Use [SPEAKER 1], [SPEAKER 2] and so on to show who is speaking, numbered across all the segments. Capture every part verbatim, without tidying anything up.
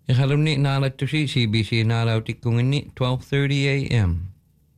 [SPEAKER 1] Ihalumni nalatusi C B C nalautikungini twelve thirty a.m.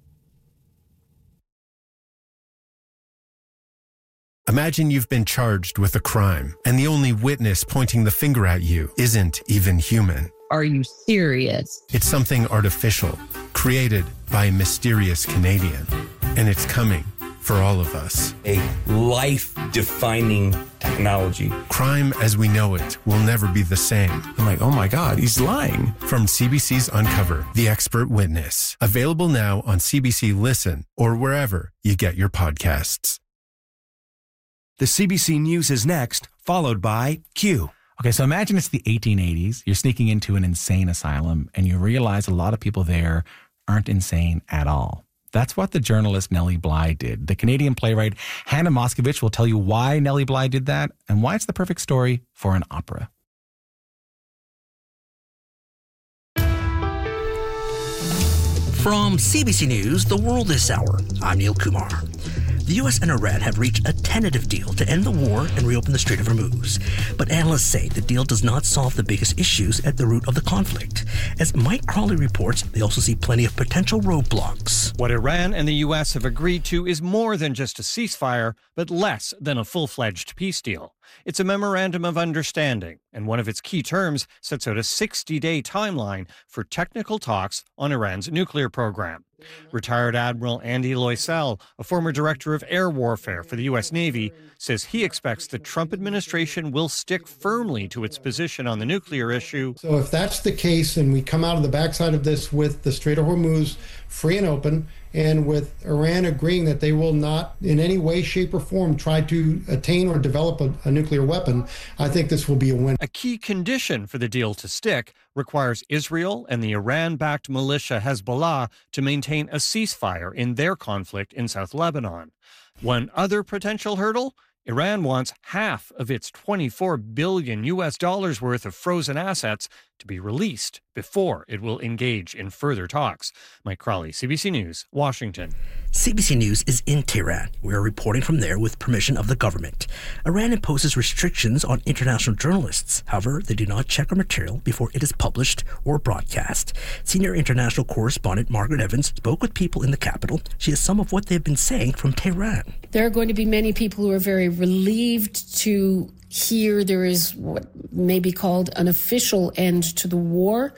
[SPEAKER 2] Imagine you've been charged with a crime, and the only witness pointing the finger at you isn't even human.
[SPEAKER 3] Are you serious?
[SPEAKER 2] It's something artificial, created by a mysterious Canadian. And it's coming for all of us.
[SPEAKER 4] A life-defining technology.
[SPEAKER 2] Crime as we know it will never be the same.
[SPEAKER 5] I'm like, oh my God, he's lying.
[SPEAKER 2] From C B C's Uncover, The Expert Witness. Available now on C B C Listen or wherever you get your podcasts.
[SPEAKER 6] The C B C News is next, followed by Q.
[SPEAKER 7] Okay, so imagine it's the eighteen eighties. You're sneaking into an insane asylum, and you realize a lot of people there aren't insane at all. That's what the journalist Nellie Bly did. The Canadian playwright Hannah Moscovich will tell you why Nellie Bly did that and why it's the perfect story for an opera.
[SPEAKER 8] From C B C News, The World This Hour, I'm Neil Kumar. The U S and Iran have reached a tentative deal to end the war and reopen the Strait of Hormuz. But analysts say the deal does not solve the biggest issues at the root of the conflict. As Mike Crawley reports, they also see plenty of potential roadblocks.
[SPEAKER 9] What Iran and the U S have agreed to is more than just a ceasefire, but less than a full-fledged peace deal. It's a memorandum of understanding, and one of its key terms sets out a sixty-day timeline for technical talks on Iran's nuclear program. Retired Admiral Andy Loisel, a former director of air warfare for the U S Navy, says he expects the Trump administration will stick firmly to its position on the nuclear issue.
[SPEAKER 10] So if that's the case and we come out of the backside of this with the Strait of Hormuz free and open, and with Iran agreeing that they will not in any way, shape, or form try to attain or develop a, a nuclear weapon, I think this will be a win.
[SPEAKER 9] A key condition for the deal to stick requires Israel and the Iran-backed militia Hezbollah to maintain a ceasefire in their conflict in South Lebanon. One other potential hurdle? Iran wants half of its twenty-four billion U S dollars worth of frozen assets to be released before it will engage in further talks. Mike Crawley, C B C News, Washington.
[SPEAKER 8] C B C News is in Tehran. We are reporting from there with permission of the government. Iran imposes restrictions on international journalists. However, they do not check our material before it is published or broadcast. Senior international correspondent Margaret Evans spoke with people in the capital. She has some of what they've been saying from Tehran.
[SPEAKER 11] There are going to be many people who are very relieved to hear there is what may be called an official end to the war.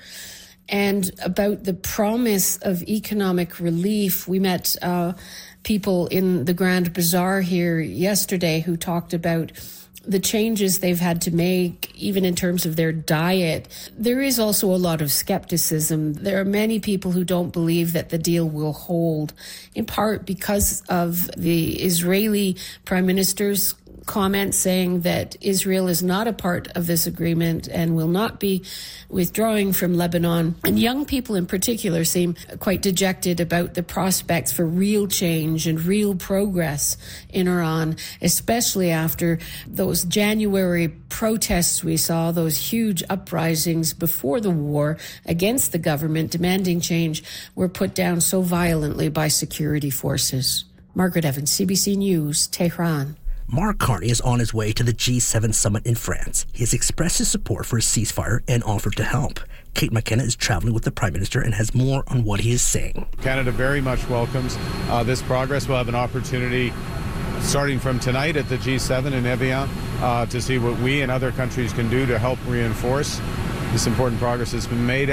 [SPEAKER 11] And about the promise of economic relief, we met uh, people in the Grand Bazaar here yesterday who talked about the changes they've had to make, even in terms of their diet. There is also a lot of skepticism. There are many people who don't believe that the deal will hold, in part because of the Israeli Prime Minister's comment saying that Israel is not a part of this agreement and will not be withdrawing from Lebanon. And young people in particular seem quite dejected about the prospects for real change and real progress in Iran, especially after those January protests we saw, those huge uprisings before the war against the government demanding change, were put down so violently by security forces. Margaret Evans, C B C News, Tehran.
[SPEAKER 8] Mark Carney is on his way to the G seven summit in France. He has expressed his support for a ceasefire and offered to help. Kate McKenna is traveling with the Prime Minister and has more on what he is saying.
[SPEAKER 12] Canada very much welcomes uh, this progress. We'll have an opportunity starting from tonight at the G seven in Evian uh, to see what we and other countries can do to help reinforce this important progress that's been made.